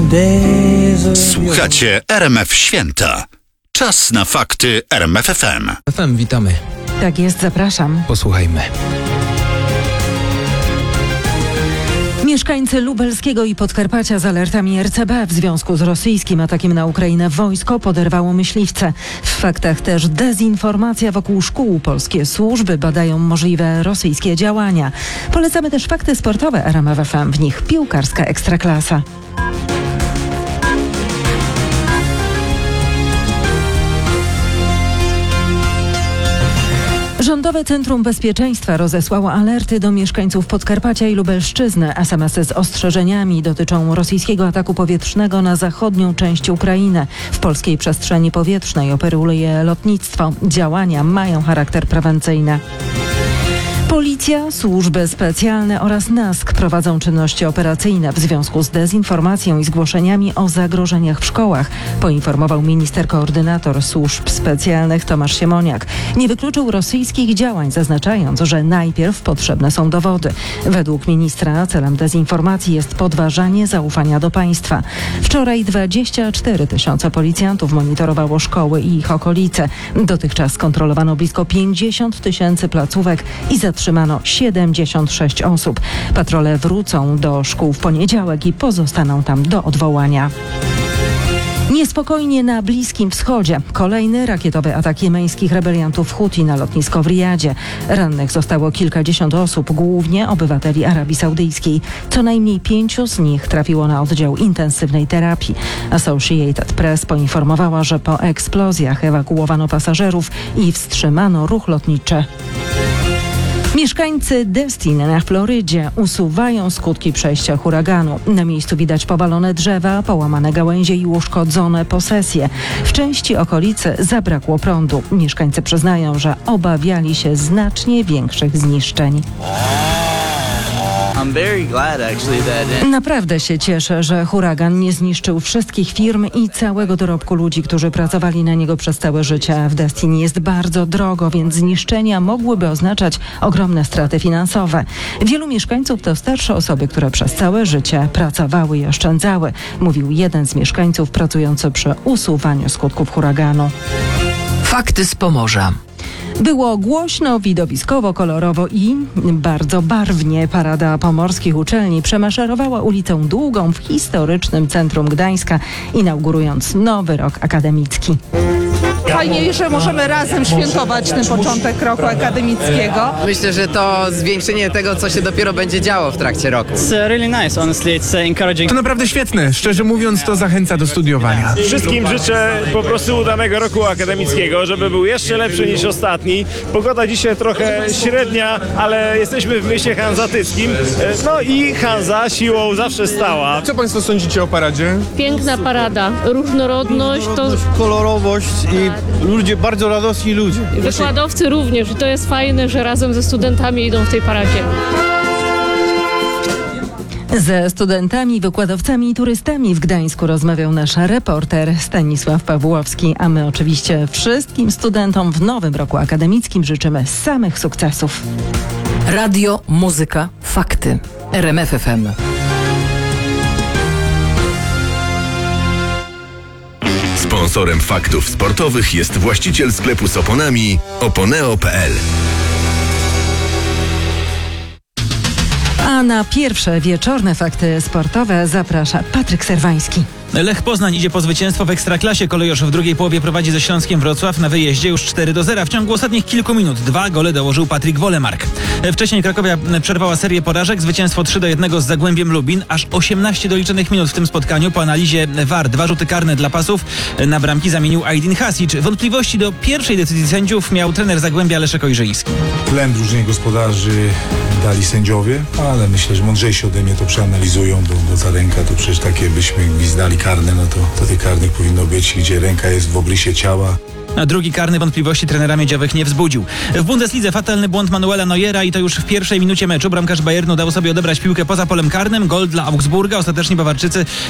Słuchacie RMF Święta. Czas na fakty RMF FM. FM, witamy. Tak jest, zapraszam. Posłuchajmy. Mieszkańcy Lubelskiego i Podkarpacia z alertami RCB w związku z rosyjskim atakiem na Ukrainę wojsko poderwało myśliwce. W faktach też dezinformacja wokół szkół. Polskie służby badają możliwe rosyjskie działania. Polecamy też fakty sportowe RMF FM, w nich piłkarska ekstraklasa. Rządowe Centrum Bezpieczeństwa rozesłało alerty do mieszkańców Podkarpacia i Lubelszczyzny. SMS-y z ostrzeżeniami dotyczą rosyjskiego ataku powietrznego na zachodnią część Ukrainy. W polskiej przestrzeni powietrznej operuje lotnictwo. Działania mają charakter prewencyjny. Policja, służby specjalne oraz NASK prowadzą czynności operacyjne w związku z dezinformacją i zgłoszeniami o zagrożeniach w szkołach, poinformował minister koordynator służb specjalnych Tomasz Siemoniak. Nie wykluczył rosyjskich działań, zaznaczając, że najpierw potrzebne są dowody. Według ministra celem dezinformacji jest podważanie zaufania do państwa. Wczoraj 24 000 policjantów monitorowało szkoły i ich okolice. Dotychczas kontrolowano blisko 50 000 placówek i zatrzymano 76 osób. Patrole wrócą do szkół w poniedziałek i pozostaną tam do odwołania. Niespokojnie na Bliskim Wschodzie. Kolejny rakietowy atak jemeńskich rebeliantów Huti na lotnisko w Riyadzie. Rannych zostało kilkadziesiąt osób, głównie obywateli Arabii Saudyjskiej. Co najmniej 5 z nich trafiło na oddział intensywnej terapii. Associated Press poinformowała, że po eksplozjach ewakuowano pasażerów i wstrzymano ruch lotniczy. Mieszkańcy Destin na Florydzie usuwają skutki przejścia huraganu. Na miejscu widać powalone drzewa, połamane gałęzie i uszkodzone posesje. W części okolicy zabrakło prądu. Mieszkańcy przyznają, że obawiali się znacznie większych zniszczeń. Naprawdę się cieszę, że huragan nie zniszczył wszystkich firm i całego dorobku ludzi, którzy pracowali na niego przez całe życie. W Destin jest bardzo drogo, więc zniszczenia mogłyby oznaczać ogromne straty finansowe. Wielu mieszkańców to starsze osoby, które przez całe życie pracowały i oszczędzały, mówił jeden z mieszkańców pracujący przy usuwaniu skutków huraganu. Fakty z Pomorza. Było głośno, widowiskowo, kolorowo i bardzo barwnie. Parada pomorskich uczelni przemaszerowała ulicą Długą w historycznym centrum Gdańska, inaugurując nowy rok akademicki. Fajnie, że możemy razem świętować ten początek roku akademickiego. Myślę, że to zwieńczenie tego, co się dopiero będzie działo w trakcie roku. It's really nice, honestly. It's encouraging. To naprawdę świetne. Szczerze mówiąc, to zachęca do studiowania. Wszystkim życzę po prostu udanego roku akademickiego, żeby był jeszcze lepszy niż ostatni. Pogoda dzisiaj trochę średnia, ale jesteśmy w mieście hanzatyckim. No i Hanza siłą zawsze stała. Co Państwo sądzicie o paradzie? Piękna parada, różnorodność, to kolorowość i ludzie, bardzo radosni ludzie. wykładowcy również i to jest fajne, że razem ze studentami idą w tej paradzie. Ze studentami, wykładowcami i turystami w Gdańsku rozmawiał nasz reporter Stanisław Pawłowski, a my oczywiście wszystkim studentom w nowym roku akademickim życzymy samych sukcesów. Radio, muzyka, fakty. RMF FM. Sponsorem faktów sportowych jest właściciel sklepu z oponami oponeo.pl. A na pierwsze wieczorne fakty sportowe zaprasza Patryk Serwański. Lech Poznań idzie po zwycięstwo w Ekstraklasie. Kolejorz w drugiej połowie prowadzi ze Śląskiem Wrocław. Na wyjeździe już 4-0. W ciągu ostatnich kilku minut 2 gole dołożył Patryk Wolemark. Wcześniej Krakowia przerwała serię porażek. Zwycięstwo 3-1 z Zagłębiem Lubin. Aż 18 doliczonych minut w tym spotkaniu. Po analizie VAR 2 rzuty karne dla pasów. Na bramki zamienił Aydin Hasic. Wątpliwości do pierwszej decyzji sędziów miał trener Zagłębia Leszek Ojrzyński. Tlen drużynie gospodarzy dali sędziowie, ale myślę, że mądrzejsi ode mnie to przeanalizują, bo ta ręka to przecież takie byśmy gwizdali karne, no to tych karnych powinno być, gdzie ręka jest w obrysie ciała. A drugi karny wątpliwości trenera miedziowych nie wzbudził. W Bundeslidze fatalny błąd Manuela Neuera i to już w pierwszej minucie meczu. Bramkarz Bayernu dał sobie odebrać piłkę poza polem karnym. Gol dla Augsburga. Ostatecznie Bawarczycy